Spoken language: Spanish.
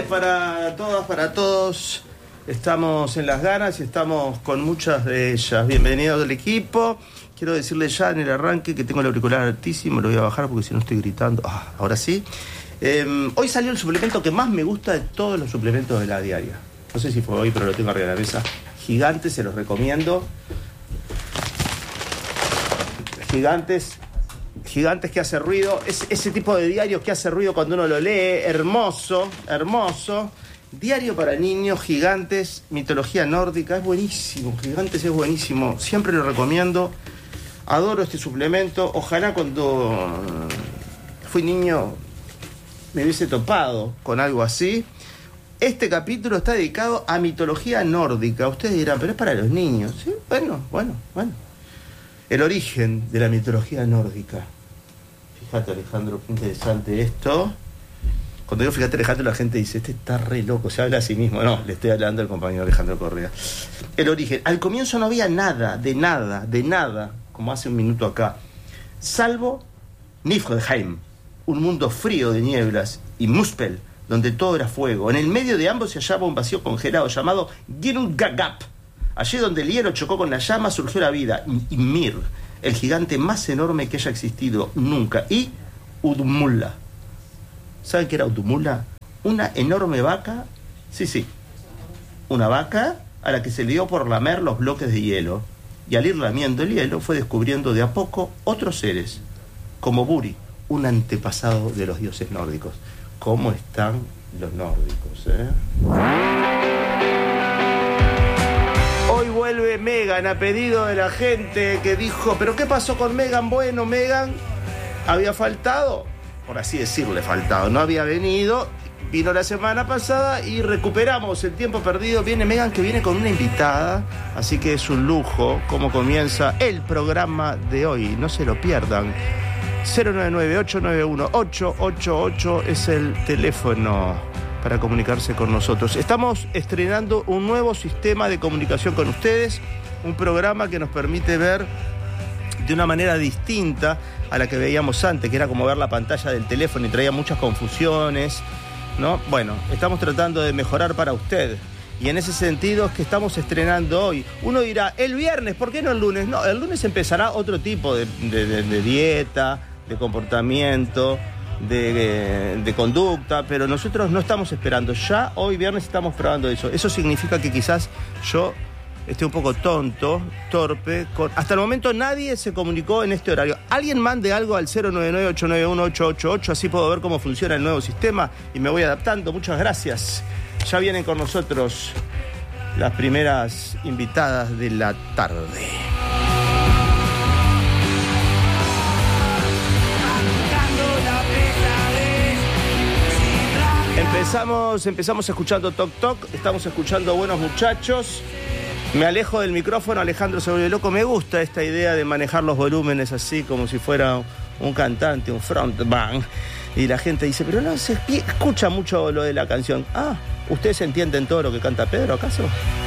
para todas, para todos. Estamos en las ganas y estamos con muchas de ellas. Bienvenidos al equipo. Quiero decirle ya en el arranque que tengo el auricular altísimo. Lo voy a bajar porque si no estoy gritando. Ahora sí. Hoy salió el suplemento que más me gusta de todos los suplementos de la diaria. No sé si fue hoy, pero lo tengo arriba de la mesa. Gigante, se los recomiendo. Gigantes que hace ruido. Es ese tipo de diario que hace ruido cuando uno lo lee. Hermoso. Diario para niños, Gigantes, mitología nórdica. Es buenísimo, Gigantes es buenísimo. Siempre lo recomiendo. Adoro este suplemento. Ojalá cuando fui niño me hubiese topado con algo así. Este capítulo está dedicado a mitología nórdica. Ustedes dirán, pero es para los niños. ¿Sí? Bueno. El origen de la mitología nórdica. Fíjate, Alejandro, qué interesante esto. Cuando digo fíjate, Alejandro, la gente dice, este está re loco, se habla a sí mismo. No, le estoy hablando al compañero Alejandro Correa. El origen. Al comienzo no había nada, como hace un minuto acá, salvo Niflheim, un mundo frío de nieblas, y Muspel, donde todo era fuego. En el medio de ambos se hallaba un vacío congelado llamado Ginnungagap. Allí donde el hielo chocó con la llama surgió la vida. Y Mir, el gigante más enorme que haya existido nunca. Y Udmulla. ¿Saben qué era Udmulla? Una enorme vaca. Sí. Una vaca a la que se le dio por lamer los bloques de hielo. Y al ir lamiendo el hielo fue descubriendo de a poco otros seres. Como Buri, un antepasado de los dioses nórdicos. ¿Cómo están los nórdicos, Hoy vuelve Megan a pedido de la gente que dijo, ¿pero qué pasó con Megan? Bueno, Megan había faltado, por así decirle faltado, no había venido, vino la semana pasada y recuperamos el tiempo perdido. Viene Megan, que viene con una invitada, así que es un lujo cómo comienza el programa de hoy, no se lo pierdan. 099-891-888 es el teléfono para comunicarse con nosotros. Estamos estrenando un nuevo sistema de comunicación con ustedes, un programa que nos permite ver de una manera distinta a la que veíamos antes, que era como ver la pantalla del teléfono y traía muchas confusiones, ¿no? Bueno, estamos tratando de mejorar para usted. Y en ese sentido es que estamos estrenando hoy. Uno dirá, el viernes, ¿por qué no el lunes? No, el lunes empezará otro tipo de dieta, de comportamiento, de conducta, pero nosotros no estamos esperando. Ya hoy viernes estamos probando eso. Eso significa que quizás yo esté un poco torpe. Hasta el momento nadie se comunicó en este horario. Alguien mande algo al 099-891-888, así puedo ver cómo funciona el nuevo sistema y me voy adaptando. Muchas gracias. Ya vienen con nosotros las primeras invitadas de la tarde. Empezamos escuchando Toc Toc, estamos escuchando Buenos Muchachos. Me alejo del micrófono, Alejandro se vuelve loco. Me gusta esta idea de manejar los volúmenes así como si fuera un cantante, un frontman. Y la gente dice, pero no se escucha mucho lo de la canción. ¿Ustedes entienden todo lo que canta Pedro, acaso?